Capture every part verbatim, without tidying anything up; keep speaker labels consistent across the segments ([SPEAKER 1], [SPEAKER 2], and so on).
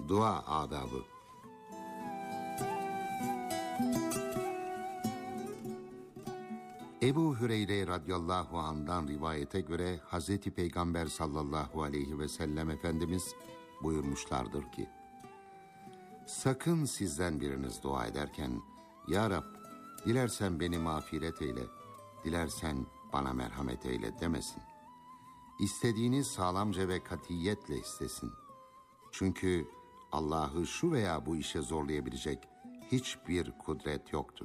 [SPEAKER 1] Dua adabı. Ebu Hüreyre radıyallahu anh'dan rivayete göre Hazreti Peygamber sallallahu aleyhi ve sellem Efendimiz buyurmuşlardır ki, sakın sizden biriniz dua ederken, Ya Rab, dilersen beni mağfiret eyle, dilersen bana merhamet eyle demesin. İstediğini sağlamca ve katiyetle istesin. Çünkü Allah'ı şu veya bu işe zorlayabilecek hiçbir kudret yoktur.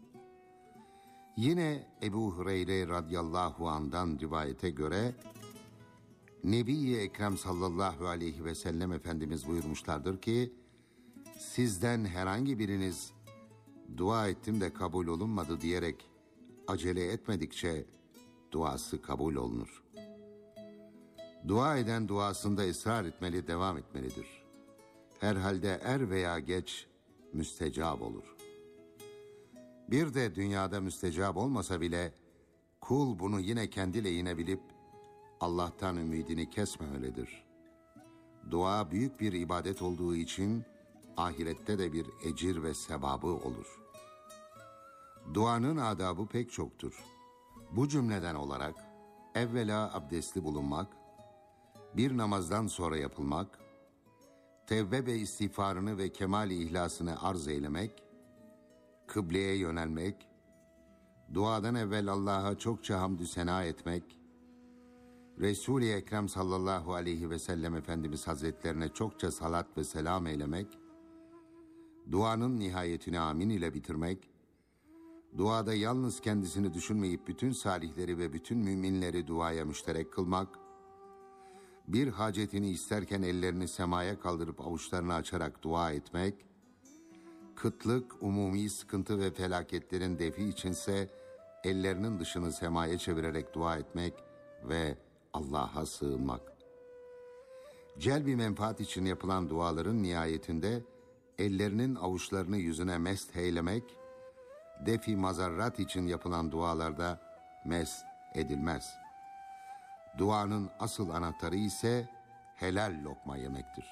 [SPEAKER 1] Yine Ebu Hüreyre radıyallahu anh'dan rivayete göre Nebi-i Ekrem sallallahu aleyhi ve sellem Efendimiz buyurmuşlardır ki, sizden herhangi biriniz dua ettim de kabul olunmadı diyerek acele etmedikçe duası kabul olunur. Dua eden duasında ısrar etmeli, devam etmelidir. Herhalde er veya geç müstecab olur. Bir de dünyada müstecab olmasa bile kul bunu yine kendi lehine bilip Allah'tan ümidini kesmemelidir. Dua büyük bir ibadet olduğu için ahirette de bir ecir ve sevabı olur. Duanın adabı pek çoktur. Bu cümleden olarak evvela abdestli bulunmak, bir namazdan sonra yapılmak, tevbe ve istiğfarını ve kemal-i ihlasını arz eylemek, kıbleye yönelmek, duadan evvel Allah'a çokça hamdü sena etmek, Resul-i Ekrem sallallahu aleyhi ve sellem Efendimiz Hazretlerine çokça salat ve selam eylemek, duanın nihayetini amin ile bitirmek, duada yalnız kendisini düşünmeyip bütün salihleri ve bütün müminleri duaya müşterek kılmak, bir hacetini isterken ellerini semaya kaldırıp avuçlarını açarak dua etmek, kıtlık, umumi sıkıntı ve felaketlerin defi içinse ellerinin dışını semaya çevirerek dua etmek ve Allah'a sığınmak. Celb-i menfaat için yapılan duaların nihayetinde ellerinin avuçlarını yüzüne mest eylemek, defi mazarrat için yapılan dualarda mest edilmez. Duanın asıl anahtarı ise helal lokma yemektir.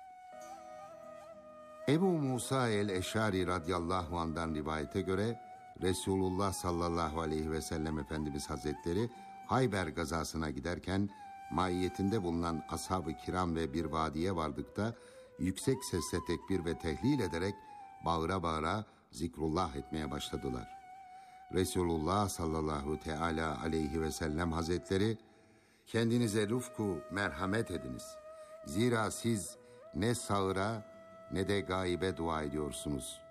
[SPEAKER 1] Ebu Musa el-Eşari radıyallahu anh'dan rivayete göre Resulullah sallallahu aleyhi ve sellem Efendimiz Hazretleri Hayber gazasına giderken maiyetinde bulunan ashab-ı kiram ve bir vadiye vardıkta yüksek sesle tekbir ve tehlil ederek bağıra bağıra zikrullah etmeye başladılar. Resulullah sallallahu teala aleyhi ve sellem Hazretleri, kendinize rufku merhamet ediniz. Zira siz ne sağıra ne de gaybe dua ediyorsunuz.